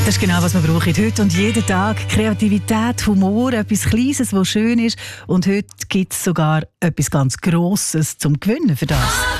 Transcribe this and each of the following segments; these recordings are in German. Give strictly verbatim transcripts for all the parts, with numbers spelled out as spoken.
Das ist genau, was wir brauchen. Heute und jeden Tag. Kreativität, Humor, etwas Kleines, was schön ist. Und heute gibt es sogar etwas ganz Grosses zum Gewinnen für das.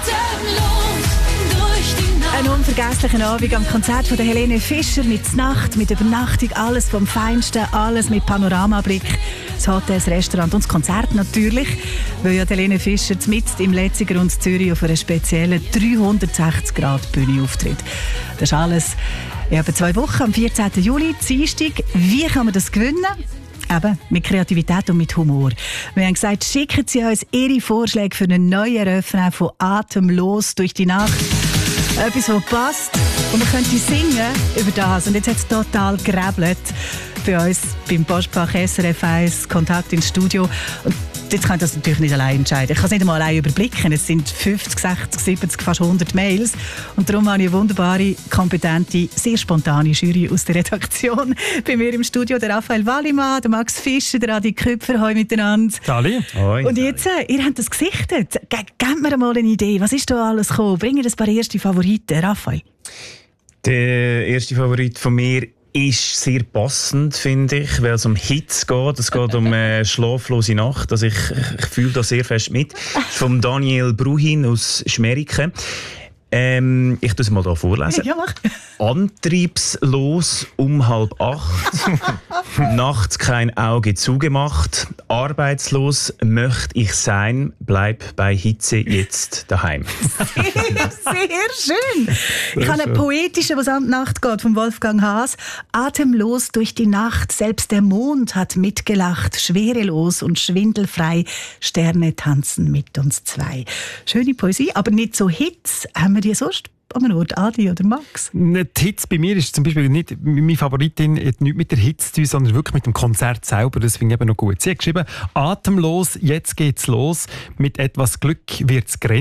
Ein unvergesslicher Abend am Konzert von der Helene Fischer mit Nacht, mit Übernachtung, alles vom Feinsten, alles mit Panoramablick. Das Hotel, das Restaurant und das Konzert natürlich, weil ja Helene Fischer mitten im Letziger und Zürich auf einer speziellen dreihundertsechzig Grad Bühne auftritt. Das ist alles in etwa zwei Wochen, am vierzehnten Juli, Dienstag. Wie kann man das gewinnen? Eben mit Kreativität und mit Humor. Wir haben gesagt, schicken Sie uns Ihre Vorschläge für einen neuen Refrain von Atemlos durch die Nacht. Etwas, das passt. Und man könnte singen über das. Und jetzt hat es total gerebelt bei uns beim Postfach S R F eins, Kontakt ins Studio. Und jetzt kann ich das natürlich nicht allein entscheiden. Ich kann es nicht einmal allein überblicken. Es sind fünfzig, sechzig, siebzig, fast hundert Mails. Und darum habe ich eine wunderbare, kompetente, sehr spontane Jury aus der Redaktion. Bei mir im Studio der Raphael Wallimann, der Max Fischer, der Adi Köpfer. Hoi miteinander. Sali. Hoi. Und jetzt, äh, ihr habt das gesichtet. Ge gebt mir mal eine Idee. Was ist da alles gekommen? Bringen ein paar erste Favoriten. Raphael? Der erste Favorit von mir ist sehr passend, finde ich, weil es um Hits geht. Es geht um äh, schlaflose Nacht. Also ich, ich fühle da sehr fest mit. Von Daniel Bruhin aus Schmeriken. Ähm, ich tue es mal hier vorlesen. Ja, mach. Antriebslos um halb acht. Nachts kein Auge zugemacht. Arbeitslos möchte ich sein. Bleib bei Hitze jetzt daheim. Sehr, sehr schön. Ich habe einen poetischen, was an die Nacht geht, von Wolfgang Haas. Atemlos durch die Nacht, selbst der Mond hat mitgelacht. Schwerelos und schwindelfrei, Sterne tanzen mit uns zwei. Schöne Poesie, aber nicht so Hits. Haben wir die sonst an einem Ort, Adi oder Max? Die Hits bei mir ist zum Beispiel nicht meine Favoritin, hat nicht mit der Hits zu tun, sondern wirklich mit dem Konzert selber. Das finde ich eben noch gut. Sie hat geschrieben, atemlos, jetzt geht's los. Mit etwas Glück wird's grenzen.